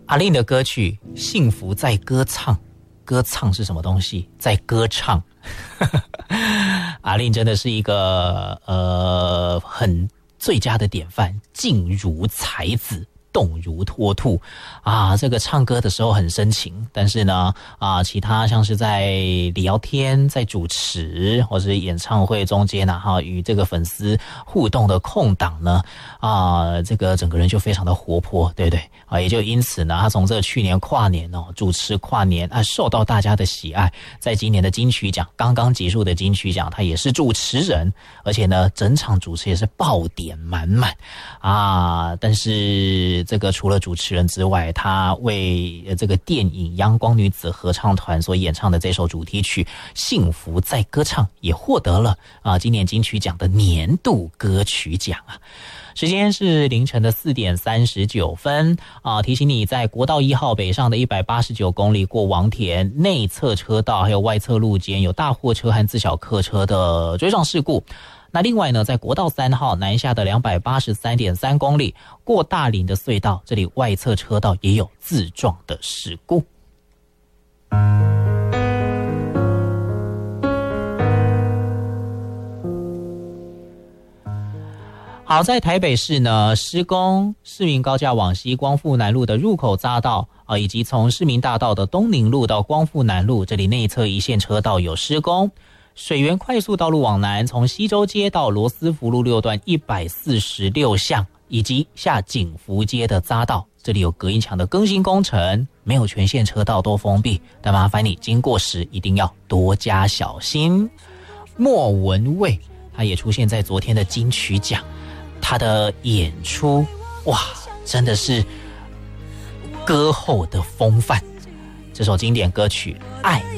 阿令的歌曲《幸福在歌唱》，歌唱是什么东西？在歌唱。阿令真的是一个很最佳的典范，静如才子，动如脱兔啊！这个唱歌的时候很深情，但是呢其他像是在聊天、在主持或是演唱会中间与这个粉丝互动的空档呢这个整个人就非常的活泼，对不对也就因此呢，他从这去年跨年主持跨年受到大家的喜爱。在今年的金曲奖刚刚结束的金曲奖，他也是主持人，而且呢整场主持也是爆点满满但是这个除了主持人之外，他为这个电影阳光女子合唱团所演唱的这首主题曲《幸福在歌唱》也获得了今年金曲奖的年度歌曲奖时间是凌晨的4点39分提醒你，在国道1号北上的189公里过王田内侧车道还有外侧路间有大货车和自小客车的追撞事故。那另外呢，在国道3号南下的283.3公里过大林的隧道，这里外侧车道也有自撞的事故。好，在台北市呢，施工市民高架往西光复南路的入口匝道以及从市民大道的东宁路到光复南路，这里内侧一线车道有施工。水源快速道路往南，从西周街到罗斯福路6段146巷，以及下景福街的匝道，这里有隔音墙的更新工程，没有全线车道都封闭，但麻烦你经过时一定要多加小心。莫文蔚他也出现在昨天的金曲奖，他的演出哇，真的是歌后的风范。这首经典歌曲《爱》。